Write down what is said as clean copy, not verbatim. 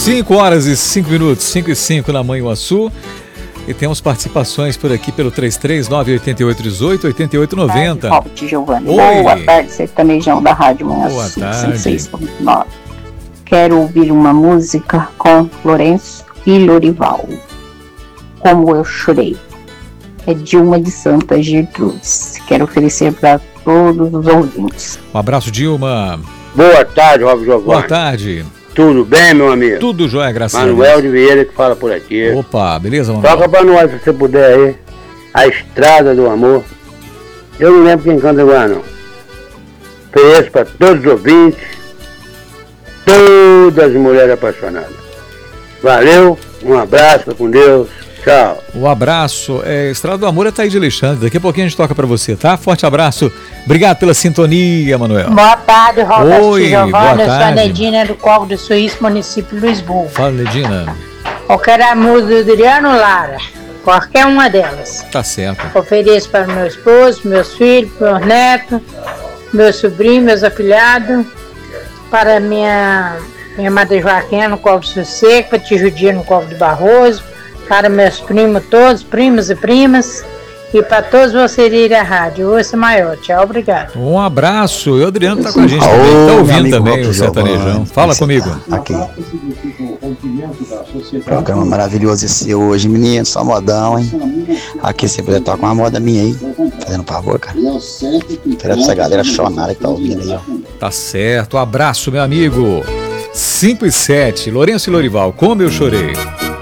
5 horas e 5 minutos, 5 e 5 na Manhuaçu. E temos participações por aqui pelo 33988188890. Robert Giovanni. Oi. Boa tarde, sertanejão da Rádio Manhuaçu. Boa tarde. 106.9. Quero ouvir uma música com Lourenço e Lorival. Como eu chorei. É Dilma de Santa Gertrudes. Quero oferecer para todos os ouvintes. Um abraço, Dilma. Boa tarde, Robert Giovanni. Boa tarde. Tudo bem, meu amigo? Tudo jóia, graças a Deus. Manuel de Vieira que fala por aqui. Opa, beleza, Manuel? Toca pra nós, se você puder aí. A Estrada do Amor. Eu não lembro quem canta agora, não. Ofereço pra todos os ouvintes. Todas as mulheres apaixonadas. Valeu, um abraço, fica com Deus. Tchau. Um abraço. Estrada do Amor é Thaís de Alexandre. Daqui a pouquinho a gente toca pra você, tá? Forte abraço. Obrigado pela sintonia, Manuel. Boa tarde, Roberto. Oi, Giovanni. boa Eu sou a tarde. Nedina do Corvo do Suíço, município de Lisboa. Fala, Nedina. Eu quero a música do Adriano Lara, qualquer uma delas. Tá certo. Ofereço para meu esposo, meus filhos, meus netos, meus sobrinhos, meus afilhados, para minha madre Joaquina no Corvo do Sossego, para Tio Judia no Corvo do Barroso, para meus primos todos, primos e primas, e para todos vocês irem à rádio. Ouça maior. Tchau, obrigado. Um abraço. E o Adriano tá com a gente também. Tá ouvindo também o sertanejão. Fala comigo. Aqui. Programa maravilhoso esse hoje, menino. Só modão, hein? Aqui, você puder tocar uma moda minha aí. Fazendo um favor, cara. Quero essa galera chonada que tá ouvindo aí, ó. Tá certo. Um abraço, meu amigo. 5 e 7. Lourenço e Lorival, como eu chorei.